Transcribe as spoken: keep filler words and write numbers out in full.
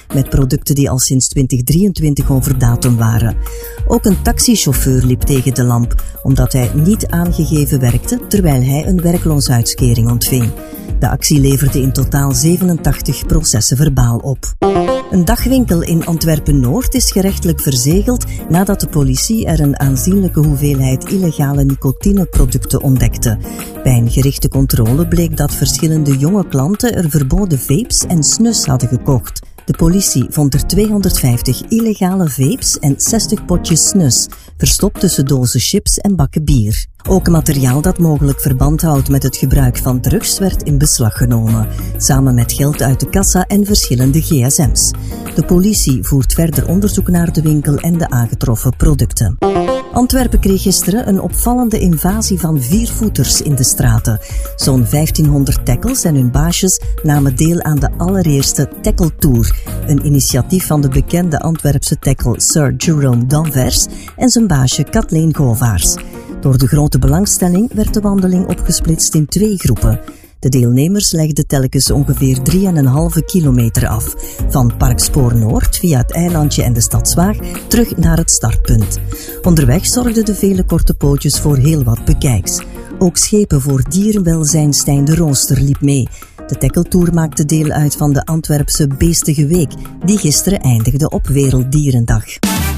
met producten die al sinds twintig drieëntwintig over datum waren. Ook een taxichauffeur liep tegen de lamp, omdat hij niet aangegeven werkte terwijl hij een werkloosheidskering ontving. De actie leverde in totaal zevenentachtig processen verbaal op. Een dagwinkel in Antwerpen-Noord is gerechtelijk verzegeld nadat de politie er een aanzienlijke hoeveelheid illegale nicotineproducten ontdekte. Bij een gerichte controle bleek dat verschillende jonge klanten er verboden vapes en snus hadden gekocht. De politie vond er tweehonderdvijftig illegale vapes en zestig potjes snus, verstopt tussen dozen chips en bakken bier. Ook materiaal dat mogelijk verband houdt met het gebruik van drugs werd in beslag genomen, samen met geld uit de kassa en verschillende gsm's. De politie voert verder onderzoek naar de winkel en de aangetroffen producten. Antwerpen kreeg gisteren een opvallende invasie van viervoeters in de straten. Zo'n vijftienhonderd tackles en hun baasjes namen deel aan de allereerste Tackle Tour, een initiatief van de bekende Antwerpse tackle Sir Jerome Danvers en zijn baasje Kathleen Govaars. Door de grote belangstelling werd de wandeling opgesplitst in twee groepen. De deelnemers legden telkens ongeveer drie komma vijf kilometer af, van Parkspoor Noord via het eilandje en de Stadswaag terug naar het startpunt. Onderweg zorgden de vele korte pootjes voor heel wat bekijks. Ook schepen voor dierenwelzijn Stijn de Rooster liep mee. De Tackle Tour maakte deel uit van de Antwerpse Beestige Week, die gisteren eindigde op Werelddierendag.